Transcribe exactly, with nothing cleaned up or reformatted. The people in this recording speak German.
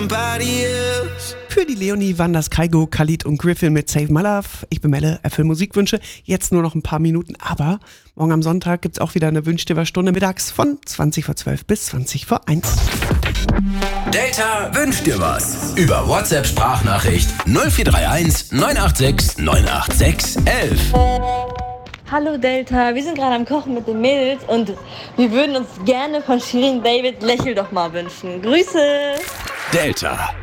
Für die Leonie waren das Kaigo, Khalid und Griffin mit Save My Love. Ich bin Melle, erfülle Musikwünsche. Jetzt nur noch ein paar Minuten, aber morgen am Sonntag gibt's auch wieder eine Wünsch dir was Stunde mittags von zwanzig vor zwölf bis zwanzig vor eins. Delta wünscht dir was. Über WhatsApp-Sprachnachricht null vier drei eins neun acht sechs neun acht sechs elf. Hallo Delta, wir sind gerade am Kochen mit den Mädels und wir würden uns gerne von Shirin David Lächel doch mal wünschen. Grüße! Delta.